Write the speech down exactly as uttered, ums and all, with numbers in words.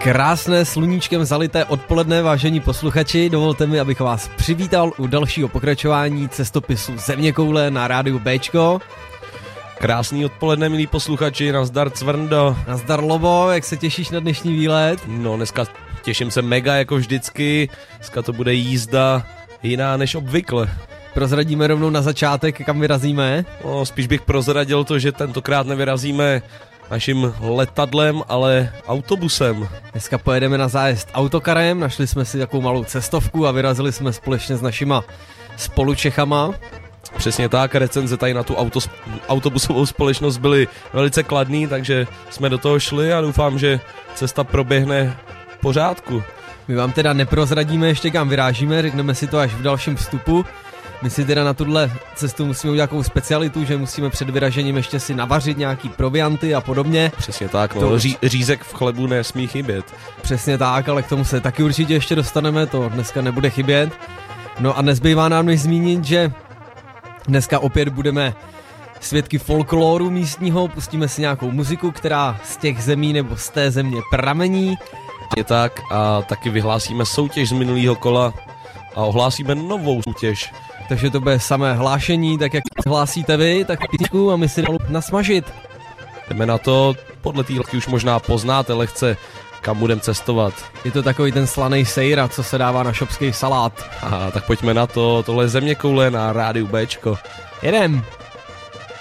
Krásné sluníčkem zalité odpoledne, vážení posluchači, dovolte mi, abych vás přivítal u dalšího pokračování cestopisu Zeměkoule na rádiu Béčko. Krásný odpoledne, milí posluchači, nazdar Cvrndo. Nazdar Lobo, jak se těšíš na dnešní výlet? No, dneska těším se mega jako vždycky, dneska to bude jízda jiná než obvykle. Prozradíme rovnou na začátek, kam vyrazíme? No, spíš bych prozradil to, že tentokrát nevyrazíme naším letadlem, ale autobusem. Dneska pojedeme na zájezd autokarem, našli jsme si takovou malou cestovku a vyrazili jsme společně s našima spolučechama. Přesně tak, recenze tady na tu autos, autobusovou společnost byly velice kladný, takže jsme do toho šli a doufám, že cesta proběhne v pořádku. My vám teda neprozradíme ještě, kam vyrážíme, řekneme si to až v dalším vstupu. My si teda na tuhle cestu musíme udělat takovou specialitu, že musíme před vyražením ještě si navařit nějaký provianty a podobně. Přesně tak, no, to... Ří, řízek v chlebu nesmí chybět. Přesně tak, ale k tomu se taky určitě ještě dostaneme, to dneska nebude chybět. No a nezbývá nám než zmínit, že dneska opět budeme svědky folkloru místního, pustíme si nějakou muziku, která z těch zemí nebo z té země pramení. Je tak a taky vyhlásíme soutěž z minulého kola a ohlásíme novou soutěž. Takže to bude samé hlášení, tak jak hlásíte vy, tak písku a my si jdeme nasmažit. Jdeme na to, podle týlky už možná poznáte lehce, kam budeme cestovat. Je to takový ten slanej sejra, co se dává na šopský salát. Aha, tak pojďme na to, tohle je Zeměkoule na rádiu Béčko. Jedem!